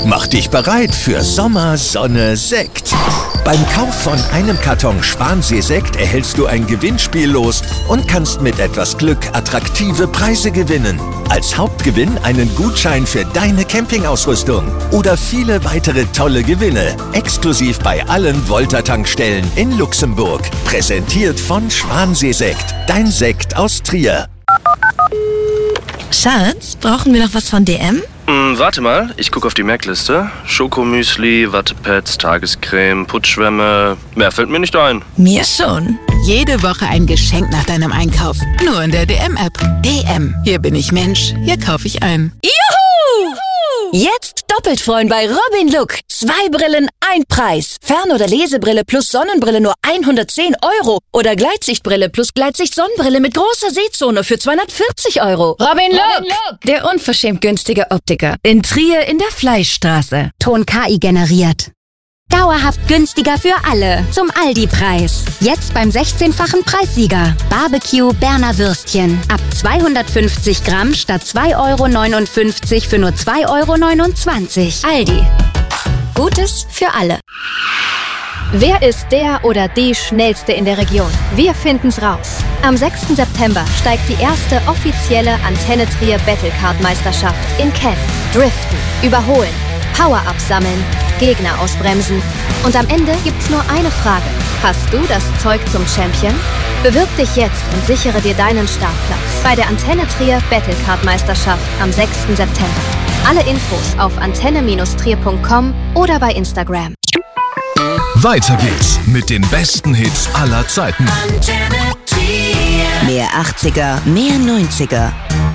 Mach dich bereit für Sommer, Sonne, Sekt. Beim Kauf von einem Karton Schwansee-Sekt erhältst du ein Gewinnspiel los und kannst mit etwas Glück attraktive Preise gewinnen. Als Hauptgewinn einen Gutschein für deine Campingausrüstung oder viele weitere tolle Gewinne. Exklusiv bei allen Volta-Tankstellen in Luxemburg. Präsentiert von Schwansee-Sekt. Dein Sekt aus Trier. Schatz, brauchen wir noch was von DM? Warte mal, ich gucke auf die Merkliste. Schokomüsli, Wattepads, Tagescreme, Putzschwämme. Mehr fällt mir nicht ein. Mir schon. Jede Woche ein Geschenk nach deinem Einkauf. Nur in der DM-App. DM. Hier bin ich Mensch. Hier kaufe ich ein. Juhu! Jetzt doppelt freuen bei Robin Look. 2 Brillen, 1 Preis. Fern- oder Lesebrille plus Sonnenbrille nur 110 €. Oder Gleitsichtbrille plus Gleitsicht-Sonnenbrille mit großer Sehzone für 240 €. Robin Look! Der unverschämt günstige Optiker. In Trier in der Fleischstraße. Ton KI generiert. Dauerhaft günstiger für alle. Zum Aldi-Preis. Jetzt beim 16-fachen Preissieger. Barbecue Berner Würstchen. Ab 250 Gramm statt 2,59 € für nur 2,29 €. Aldi. Gutes für alle. Wer ist der oder die Schnellste in der Region? Wir finden's raus. Am 6. September steigt die erste offizielle Antenne Trier Battlecard-Meisterschaft in Cannes. Driften, überholen, Power-Ups sammeln, Gegner ausbremsen. Und am Ende gibt's nur eine Frage. Hast du das Zeug zum Champion? Bewirb dich jetzt und sichere dir deinen Startplatz bei der Antenne Trier Battlecard-Meisterschaft am 6. September. Alle Infos auf antenne-trier.com oder bei Instagram. Weiter geht's mit den besten Hits aller Zeiten. Mehr 80er, mehr 90er.